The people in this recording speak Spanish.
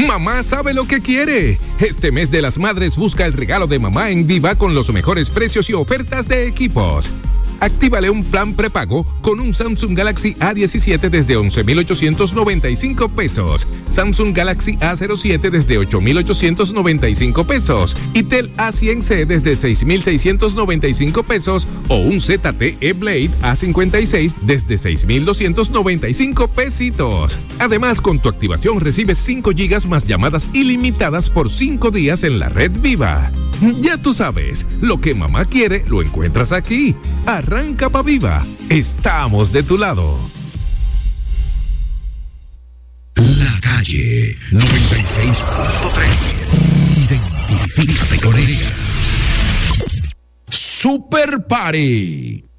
Mamá sabe lo que quiere. Este mes de las madres busca el regalo de mamá en Viva con los mejores precios y ofertas de equipos. Actívale un plan prepago con un Samsung Galaxy A17 desde 11,895 pesos, Samsung Galaxy A07 desde 8,895 pesos y Tel A100C desde 6,695 pesos o un ZTE Blade A56 desde 6,295 pesitos. Además, con tu activación recibes 5 GB más llamadas ilimitadas por 5 días en la red Viva. Ya tú sabes, lo que mamá quiere lo encuentras aquí. Arranca pa' Viva. Estamos de tu lado. La Calle 96.3. Identifícate con ella. Super Party.